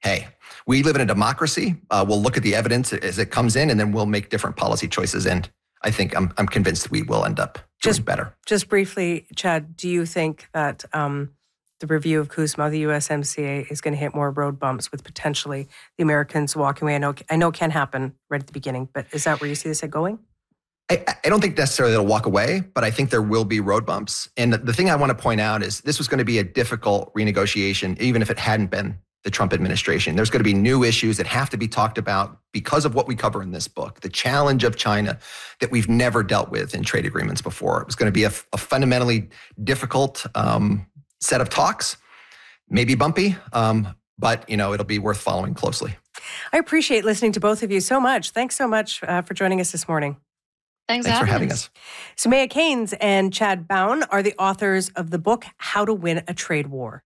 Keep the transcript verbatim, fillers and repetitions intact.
hey, we live in a democracy. Uh, we'll look at the evidence as it comes in, and then we'll make different policy choices. And I think I'm I'm convinced we will end up doing just, better. Just briefly, Chad, do you think that um, the review of CUSMA, the U S M C A, is going to hit more road bumps with potentially the Americans walking away? I know, I know it can happen right at the beginning, but is that where you see this going? I, I don't think necessarily they'll walk away, but I think there will be road bumps. And the, the thing I want to point out is this was going to be a difficult renegotiation, even if it hadn't been the Trump administration. There's going to be new issues that have to be talked about because of what we cover in this book, the challenge of China that we've never dealt with in trade agreements before. It was going to be a, a fundamentally difficult um, set of talks, maybe bumpy, um, but you know it'll be worth following closely. I appreciate listening to both of you so much. Thanks so much uh, for joining us this morning. Thanks, Thanks for having us. Soumaya Keynes and Chad Bown are the authors of the book, How to Win a Trade War.